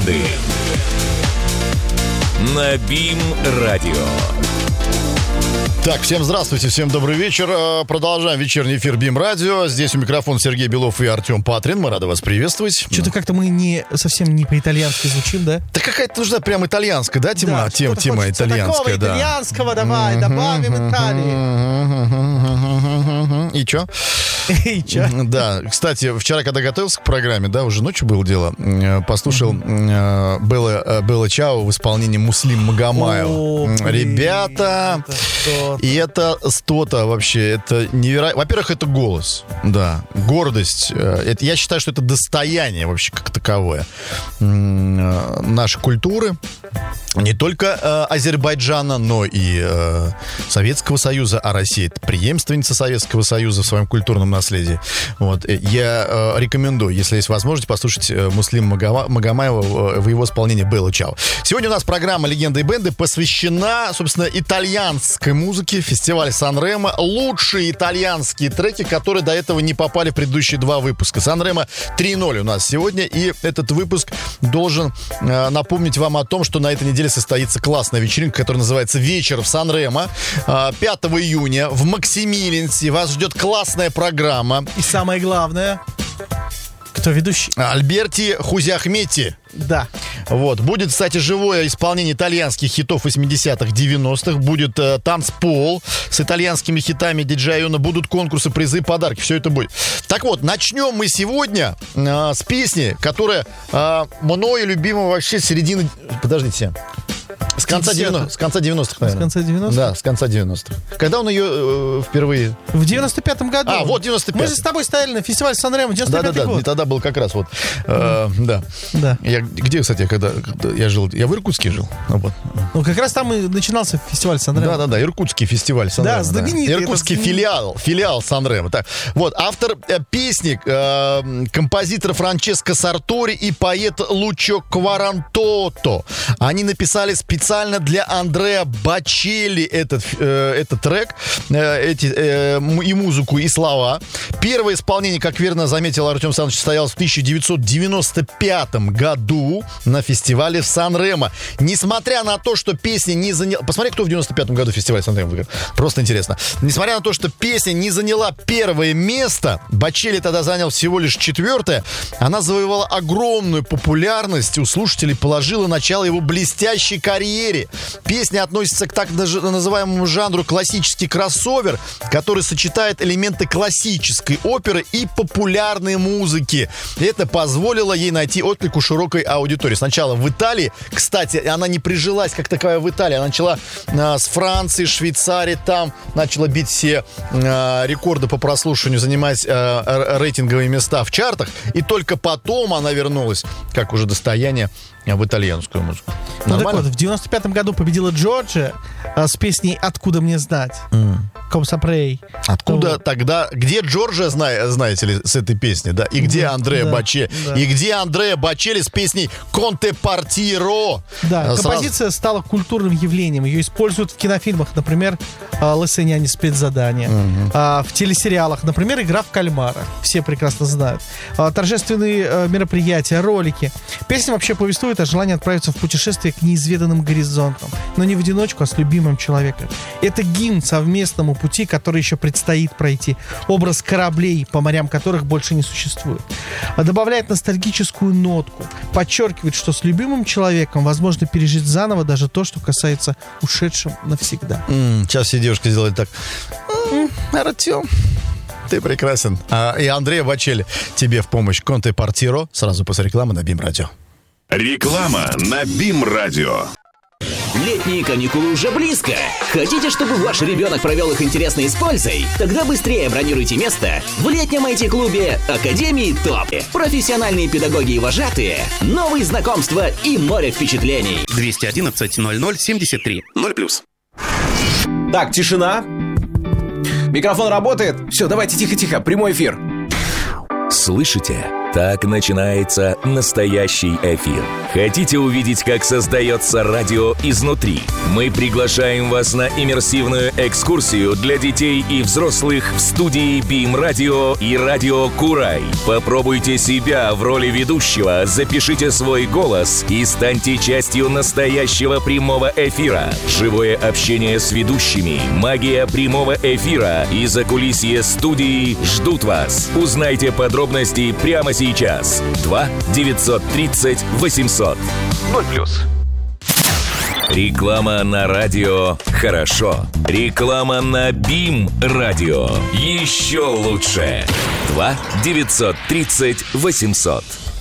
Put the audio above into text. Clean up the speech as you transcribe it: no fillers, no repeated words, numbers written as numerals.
легенды. На БИМ-радио. Так, всем здравствуйте, всем добрый вечер. Продолжаем вечерний эфир БИМ-радио. Здесь у микрофона Сергей Белов и Артем Патрин. Мы рады вас приветствовать. Что-то как-то мы совсем не по-итальянски звучим, да? Да какая-то нужна прям итальянская, да, тема? Да, тема итальянская, да. Итальянского давай, добавим Италии. И чё? И чё? Да, кстати, вчера, когда готовился к программе, да, уже ночью было дело, послушал Белла Чао в исполнении Муслим Магомаева. Ребята, и это что-то вообще, это невероятно. Во-первых, это голос, да, гордость. Это, я считаю, что это достояние вообще как таковое нашей культуры. Не только Азербайджана, но и Советского Союза, а Россия — это преемственница Советского Союза в своем культурном наследии. Вот. Я рекомендую, если есть возможность, послушать Муслима Магомаева в его исполнении Белла Чао. Сегодня у нас программа «Легенды и бенды» посвящена, собственно, итальянской музыке, фестиваль Сан-Ремо. Лучшие итальянские треки, которые до этого не попали в предыдущие два выпуска. Сан-Ремо 3.0 у нас сегодня, и этот выпуск должен напомнить вам о том, что на этой неделе состоится классная вечеринка, которая называется «Вечер в Сан-Ремо». 5 июня в Максимилиансе вас ждет классная программа. И самое главное, кто ведущий? Альберти Хузиахметти. Да. Вот. Будет, кстати, живое исполнение итальянских хитов 80-х, 90-х. Будет танцпол с итальянскими хитами диджея Юна. Будут конкурсы, призы, подарки. Все это будет. Так вот, начнем мы сегодня с песни, которая мною любима вообще с середины... Подождите. С конца 90-х, наверное. С конца 90-х? Да, с конца 90-х. Когда он ее впервые... В 95-м году. А, вот 95-й. Мы же с тобой стояли на фестивале Сан-Ремо, 95-й год. И тогда был как раз вот... Да. Я, где, кстати, когда я жил? Я в Иркутске жил. Вот. Ну, как раз там и начинался фестиваль Сан-Ремо. Да, Иркутский фестиваль Сан-Ремо. Да, знаменитый. Иркутский филиал Сан-Ремо. Так. Вот, автор песни, композитор Франческо Сартори и поэт Лучо Кварантото. Они написали специально для Андреа Бочелли этот трек, и музыку, и слова. Первое исполнение, как верно заметил Артем Александрович, состоялось в 1995 году на фестивале в Сан-Ремо. Несмотря на то, что песня не заняла... Посмотри, кто в 95 году фестиваль Сан-Ремо. Просто интересно. Несмотря на то, что песня не заняла первое место, Бочелли тогда занял всего лишь 4-е, она завоевала огромную популярность у слушателей, положила начало его блестящей карьере. Песня относится к так называемому жанру классический кроссовер, который сочетает элементы классической оперы и популярной музыки. Это позволило ей найти отклик у широкой аудитории. Сначала в Италии, кстати, она не прижилась как таковая в Италии. Она начала с Франции, Швейцарии, там начала бить все рекорды по прослушиванию, занимать рейтинговые места в чартах. И только потом она вернулась, как уже достояние, в итальянскую музыку. Ну так вот, в 95-м году победила Джорджия с песней «Откуда мне знать?» Комсапрей. Откуда тогда... Где Джорджия, знаете ли, с этой песней, да? И где Андреа Бочелли? Да. И где Андреа Бочелли с песней «Конте Партиро»? Да, композиция стала культурным явлением. Ее используют в кинофильмах, например, «Лысыняне спецзадание». В телесериалах, например, «Игра в кальмара». Все прекрасно знают. Торжественные мероприятия, ролики. Песня вообще повествует о желании отправиться в путешествие к неизведанным горизонтам. Но не в одиночку, а с любимым человеком. Это гимн совместному пути, который еще предстоит пройти. Образ кораблей, по морям которых больше не существует. Добавляет ностальгическую нотку. Подчеркивает, что с любимым человеком возможно пережить заново даже то, что касается ушедшим навсегда. Сейчас все девушки сделают так. Артем, ты прекрасен. И Андреа Бочелли тебе в помощь. «Конте Партиро» сразу после рекламы на БИМ-радио. Реклама на БИМ-радио. Летние каникулы уже близко. Хотите, чтобы ваш ребенок провел их интересно и с пользой? Тогда быстрее бронируйте место в летнем IT-клубе Академии ТОП. Профессиональные педагоги и вожатые, новые знакомства и море впечатлений. 211 00 73 0+. Так, тишина. Микрофон работает. Все, давайте тихо-тихо, прямой эфир. Слышите? Так начинается настоящий эфир. Хотите увидеть, как создается радио изнутри? Мы приглашаем вас на иммерсивную экскурсию для детей и взрослых в студии BIM Radio и Радио Курай. Попробуйте себя в роли ведущего, запишите свой голос и станьте частью настоящего прямого эфира. Живое общение с ведущими, магия прямого эфира и закулисье студии ждут вас. Узнайте подробности прямо сейчас. 2-930-800. 0+. Реклама на радио хорошо. Реклама на BIM радио еще лучше. 2-930-800.